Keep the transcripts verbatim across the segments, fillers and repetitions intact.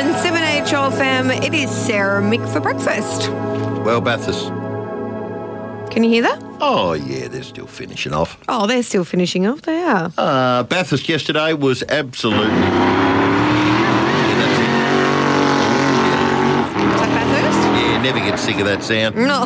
seven, seven H O F M. It is Sarah Mick for breakfast. Well, Bathurst. Can you hear that? Oh, yeah, they're still finishing off. Oh, they're still finishing off. They are. Uh, Bathurst yesterday was absolutely... Yeah, that's it. Is that Bathurst? Yeah, never get sick of that sound. No.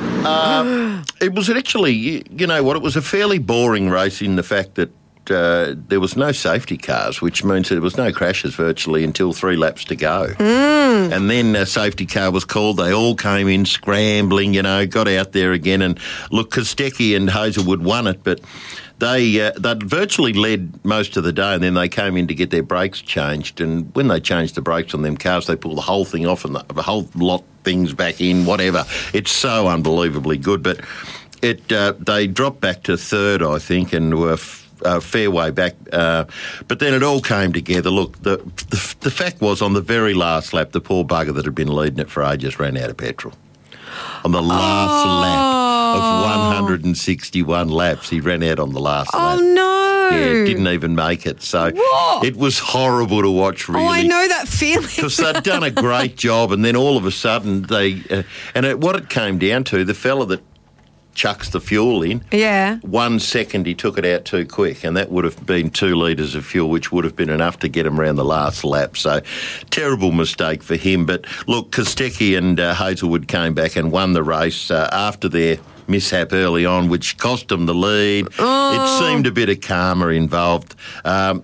uh, it was actually, you, you know what, it was a fairly boring race in the fact that Uh, there was no safety cars, which means that there was no crashes virtually until three laps to go. Mm. And then a safety car was called. They all came in scrambling, you know, got out there again. And look, Kostecki and Hazelwood won it, but they uh, they'd virtually led most of the day, and then they came in to get their brakes changed. And when they changed the brakes on them cars, they pulled the whole thing off and the, the whole lot things back in, whatever. It's so unbelievably good. But it uh, they dropped back to third, I think, and were... F- Uh, fair way back, uh, but then it all came together. Look, the, the the fact was on the very last lap, the poor bugger that had been leading it for ages ran out of petrol. On the last oh. lap of one hundred sixty-one laps, he ran out on the last oh, lap. Oh, no. Yeah, didn't even make it. So what? It was horrible to watch, really. Oh, I know that feeling. Because they'd done a great job, and then all of a sudden, they... Uh, and it, what it came down to, the fella that chucks the fuel in. Yeah. One second he took it out too quick, and that would have been two litres of fuel, which would have been enough to get him around the last lap. So, terrible mistake for him. But look, Kostecki and uh, Hazelwood came back and won the race uh, after their mishap early on, which cost them the lead. Oh. It seemed a bit of karma involved. Um,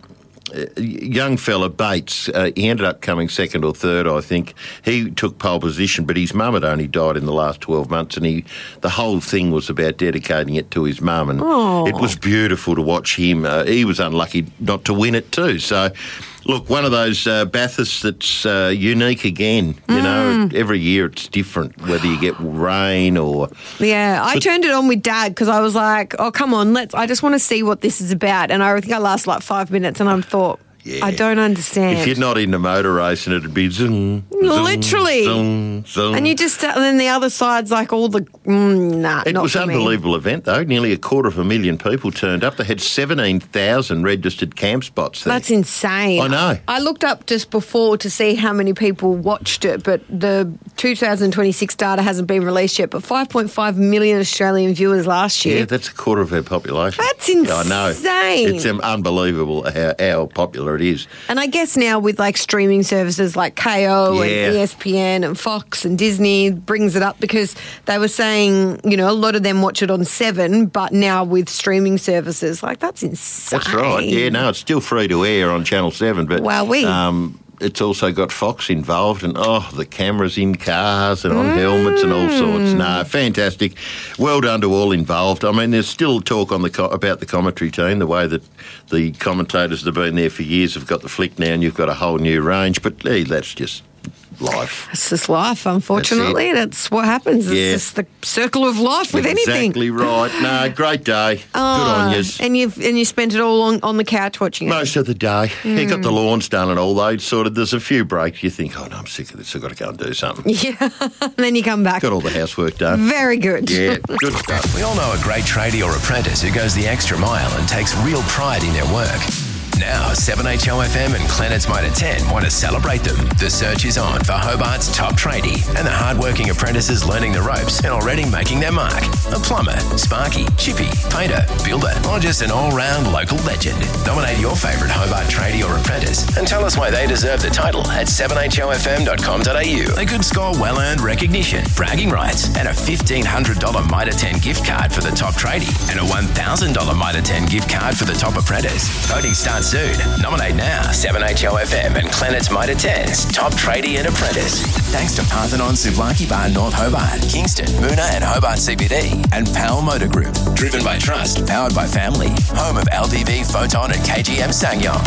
young fella Bates, uh, he ended up coming second or third, I think. He took pole position, but his mum had only died in the last twelve months, and he the whole thing was about dedicating it to his mum, and oh. it was beautiful to watch him. Uh, he was unlucky not to win it too, so... Look, one of those uh, Bathursts that's uh, unique again. You mm. know, every year it's different, whether you get rain or... Yeah, I but, turned it on with Dad because I was like, oh, come on, let's. I just want to see what this is about. And I think I lasted like five minutes and I thought, yeah. I don't understand. If you're not into motor racing, it'd be zoom, literally, zoom, zoom. And you just, and then the other side's like all the, mm, nah, It not was an unbelievable me. event, though. Nearly a quarter of a million people turned up. They had seventeen thousand registered camp spots there. That's insane. I know. I looked up just before to see how many people watched it, but the two thousand twenty-six data hasn't been released yet, but five point five million Australian viewers last year. Yeah, that's a quarter of our population. That's insane. I know. It's um, unbelievable how, how popular it is. And I guess now with like streaming services like K O yeah. and E S P N and Fox and Disney brings it up because they were saying, you know, a lot of them watch it on Seven, but now with streaming services, like that's insane. That's right. Yeah, no, it's still free to air on Channel seven, but wow, we. Um, it's also got Fox involved, and oh, the cameras in cars and on mm. helmets and all sorts. No, fantastic. Well done to all involved. I mean, there's still talk on the co- about the commentary team, the way that the commentators that have been there for years have got the flick now, and you've got a whole new range. But hey, that's just life. It's just life, unfortunately. That's, that's what happens. It's yeah. just the circle of life with exactly anything. Exactly right. No, great day. Oh, good on you. And you've and you spent it all on, on the couch watching it? Most of the day. Mm. You got the lawns done and all those sort of, there's a few breaks you think, oh no, I'm sick of this, I've got to go and do something. Yeah, and then you come back. Got all the housework done. Very good. Yeah, good stuff. We all know a great tradie or apprentice who goes the extra mile and takes real pride in their work. Now, seven H O F M and Planets Motor ten want to celebrate them. The search is on for Hobart's top tradie and the hard-working apprentices learning the ropes and already making their mark. A plumber, sparky, chippy, painter, builder, or just an all-round local legend. Nominate your favourite Hobart tradie or apprentice and tell us why they deserve the title at seven h o f m dot com dot a u. They could score well-earned recognition, bragging rights, and a fifteen hundred dollars Mitre ten gift card for the top tradie and a one thousand dollars Mitre ten gift card for the top apprentice. Voting starts soon. Nominate now. seven H O F M and Planets Mitre ten's top tradie and apprentice. Thanks to Parthenon Souvlaki Bar North Hobart, Kingston, Moona and Hobart C B D, and Powell Motor Group. Driven by trust, powered by family. Home of L D V, Photon and K G M Sangyong.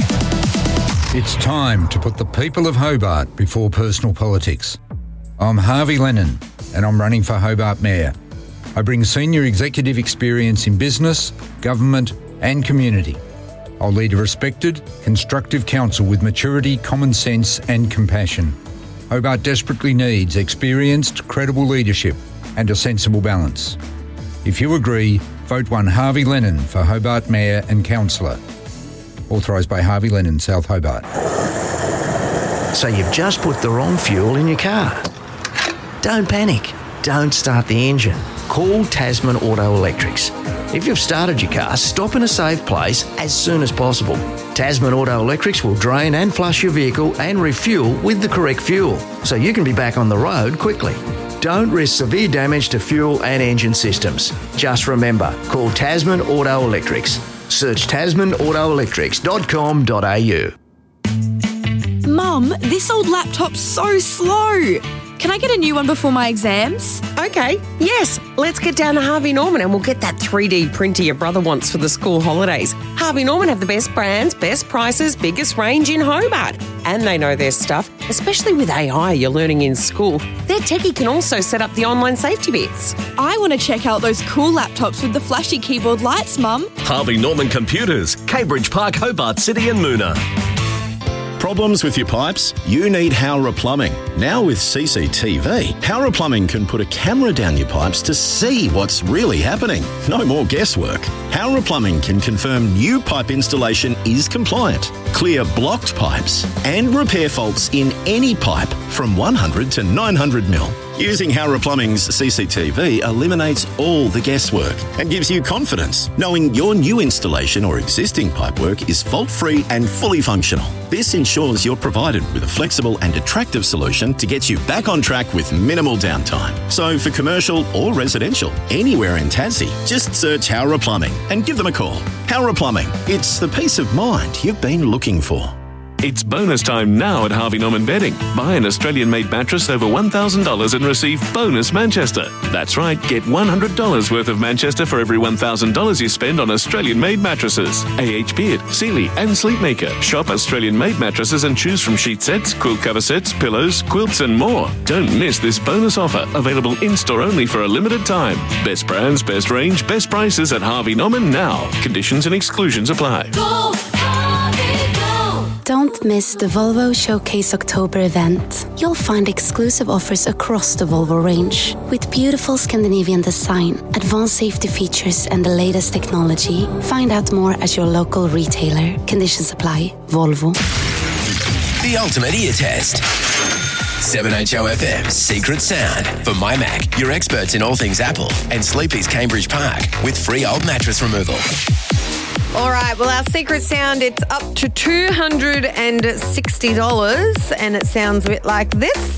It's time to put the people of Hobart before personal politics. I'm Harvey Lennon and I'm running for Hobart Mayor. I bring senior executive experience in business, government and community. I'll lead a respected, constructive council with maturity, common sense and compassion. Hobart desperately needs experienced, credible leadership and a sensible balance. If you agree, vote one Harvey Lennon for Hobart Mayor and Councillor. Authorised by Harvey Lennon, South Hobart. so you've just put the wrong fuel in your car. Don't panic. Don't start the engine. Call Tasman Auto Electrics. If you've started your car, stop in a safe place as soon as possible. Tasman Auto Electrics will drain and flush your vehicle and refuel with the correct fuel, so you can be back on the road quickly. Don't risk severe damage to fuel and engine systems. Just remember, call Tasman Auto Electrics. Search tasman auto electrics dot com dot a u. Mum, this old laptop's so slow. Can I get a new one before my exams? Okay, yes. Let's get down to Harvey Norman and we'll get that three D printer your brother wants for the school holidays. Harvey Norman have the best brands, best prices, biggest range in Hobart. And they know their stuff, especially with A I you're learning in school. Their techie can also set up the online safety bits. I want to check out those cool laptops with the flashy keyboard lights, Mum. Harvey Norman Computers, Cambridge Park, Hobart City and Moona. Problems with your pipes? You need Howrah Plumbing. Now with C C T V, Howrah Plumbing can put a camera down your pipes to see what's really happening. No more guesswork. Howrah Plumbing can confirm new pipe installation is compliant, clear blocked pipes, and repair faults in any pipe from one hundred to nine hundred mil. Using Howrah Plumbing's C C T V eliminates all the guesswork and gives you confidence knowing your new installation or existing pipework is fault-free and fully functional. This ensures you're provided with a flexible and attractive solution to get you back on track with minimal downtime. So for commercial or residential, anywhere in Tassie, just search Howrah Plumbing and give them a call. Howrah Plumbing, it's the peace of mind you've been looking for. It's bonus time now at Harvey Norman Bedding. Buy an Australian-made mattress over one thousand dollars and receive bonus Manchester. That's right, get one hundred dollars worth of Manchester for every one thousand dollars you spend on Australian-made mattresses. A H Beard, Sealy and Sleepmaker. Shop Australian-made mattresses and choose from sheet sets, quilt cover sets, pillows, quilts and more. Don't miss this bonus offer, available in-store only for a limited time. Best brands, best range, best prices at Harvey Norman now. Conditions and exclusions apply. Go, Harvey, go. Don't miss the Volvo Showcase October event. You'll find exclusive offers across the Volvo range with beautiful Scandinavian design, advanced safety features and the latest technology. Find out more at your local retailer. Conditions apply. Volvo. The ultimate ear test. seven H O F M's Secret Sound. For My Mac, your experts in all things Apple, and Sleepy's Cambridge Park with free old mattress removal. All right, well, our secret sound, it's up to two hundred sixty dollars, and it sounds a bit like this.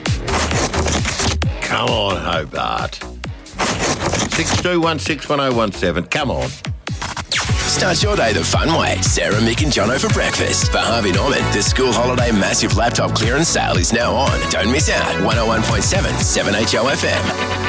Come on, Hobart. six two one six one oh one seven. Come on. Start your day the fun way. Sarah, Mick and Jono for breakfast. For Harvey Norman, the school holiday massive laptop clearance sale is now on. Don't miss out. one oh one point seven, seven H O F M.